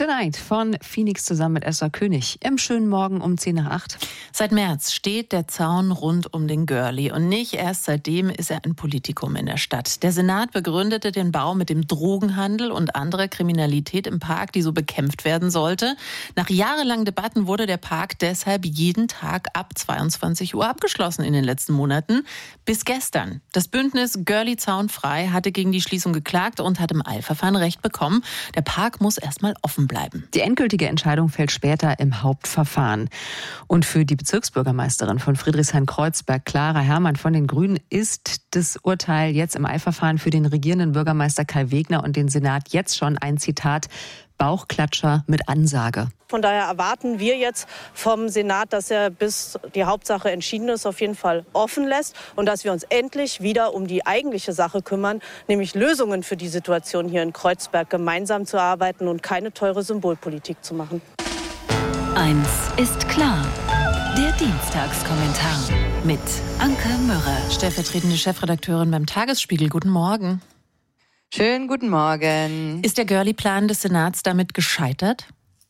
Tonight von Phoenix zusammen mit Esther König im schönen Morgen um 7:50. Seit März steht der Zaun rund um den Görli und nicht erst seitdem ist er ein Politikum in der Stadt. Der Senat begründete den Bau mit dem Drogenhandel und anderer Kriminalität im Park, die so bekämpft werden sollte. Nach jahrelangen Debatten wurde der Park deshalb jeden Tag ab 22 Uhr abgeschlossen in den letzten Monaten. Bis gestern. Das Bündnis Görli Zaun frei hatte gegen die Schließung geklagt und hat im Eilverfahren Recht bekommen. Der Park muss erstmal offen bleiben. Die endgültige Entscheidung fällt später im Hauptverfahren. Und für die Bezirksbürgermeisterin von Friedrichshain-Kreuzberg, Clara Herrmann von den Grünen, ist das Urteil jetzt im Eilverfahren für den regierenden Bürgermeister Kai Wegner und den Senat jetzt schon ein Zitat Bauchklatscher mit Ansage. Von daher erwarten wir jetzt vom Senat, dass er, bis die Hauptsache entschieden ist, auf jeden Fall offen lässt und dass wir uns endlich wieder um die eigentliche Sache kümmern, nämlich Lösungen für die Situation hier in Kreuzberg gemeinsam zu arbeiten und keine teure Symbolpolitik zu machen. Eins ist klar. Der Dienstagskommentar mit Anke Mürre, Stellvertretende Chefredakteurin beim Tagesspiegel. Guten Morgen. Schönen guten Morgen. Ist der Görli-Plan des Senats damit gescheitert?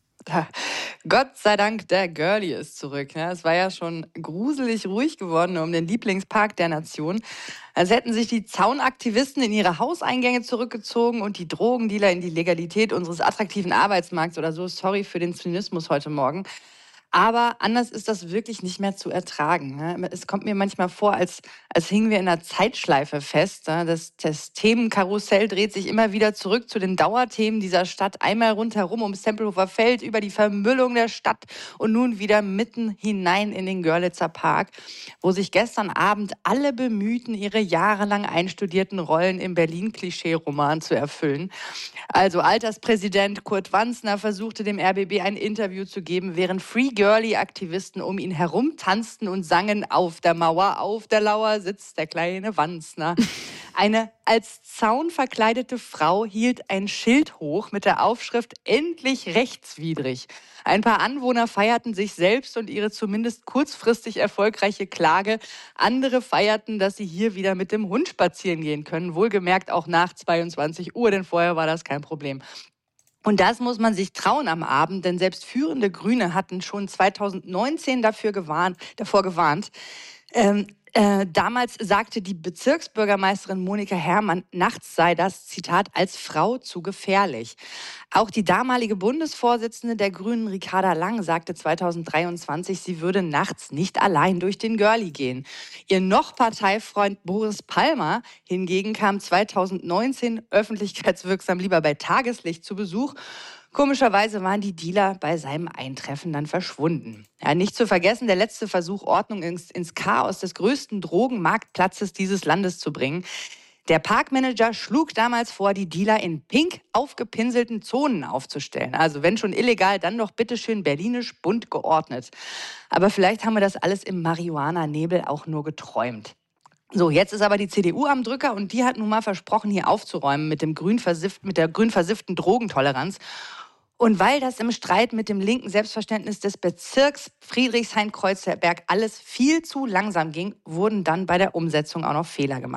Gott sei Dank, der Görli ist zurück. Es war ja schon gruselig ruhig geworden um den Lieblingspark der Nation. Als hätten sich die Zaunaktivisten in ihre Hauseingänge zurückgezogen und die Drogendealer in die Legalität unseres attraktiven Arbeitsmarkts oder so. Sorry für den Zynismus heute Morgen. Aber anders ist das wirklich nicht mehr zu ertragen. Es kommt mir manchmal vor, als hingen wir in einer Zeitschleife fest. Das Themenkarussell dreht sich immer wieder zurück zu den Dauerthemen dieser Stadt. Einmal rundherum ums Tempelhofer Feld, über die Vermüllung der Stadt und nun wieder mitten hinein in den Görlitzer Park, wo sich gestern Abend alle bemühten, ihre jahrelang einstudierten Rollen im Berlin-Klischee-Roman zu erfüllen. Also Alterspräsident Kurt Wanzner versuchte dem RBB ein Interview zu geben, während Free Görli-Aktivisten um ihn herum tanzten und sangen: Auf der Mauer, auf der Lauer sitzt der kleine Wanzner. Eine als Zaun verkleidete Frau hielt ein Schild hoch mit der Aufschrift "Endlich rechtswidrig". Ein paar Anwohner feierten sich selbst und ihre zumindest kurzfristig erfolgreiche Klage. Andere feierten, dass sie hier wieder mit dem Hund spazieren gehen können. Wohlgemerkt auch nach 22 Uhr, denn vorher war das kein Problem. Und das muss man sich trauen am Abend, denn selbst führende Grüne hatten schon 2019 davor gewarnt. Damals sagte die Bezirksbürgermeisterin Monika Herrmann, nachts sei das, Zitat, als Frau zu gefährlich. Auch die damalige Bundesvorsitzende der Grünen, Ricarda Lang, sagte 2023, sie würde nachts nicht allein durch den Görli gehen. Ihr noch Parteifreund Boris Palmer hingegen kam 2019 öffentlichkeitswirksam lieber bei Tageslicht zu Besuch. Komischerweise waren die Dealer bei seinem Eintreffen dann verschwunden. Ja, nicht zu vergessen, der letzte Versuch, Ordnung ins Chaos des größten Drogenmarktplatzes dieses Landes zu bringen. Der Parkmanager schlug damals vor, die Dealer in pink aufgepinselten Zonen aufzustellen. Also wenn schon illegal, dann doch bitteschön berlinisch bunt geordnet. Aber vielleicht haben wir das alles im Marihuana-Nebel auch nur geträumt. So, jetzt ist aber die CDU am Drücker und die hat nun mal versprochen, hier aufzuräumen mit der grün versifften Drogentoleranz. Und weil das im Streit mit dem linken Selbstverständnis des Bezirks Friedrichshain-Kreuzberg alles viel zu langsam ging, wurden dann bei der Umsetzung auch noch Fehler gemacht.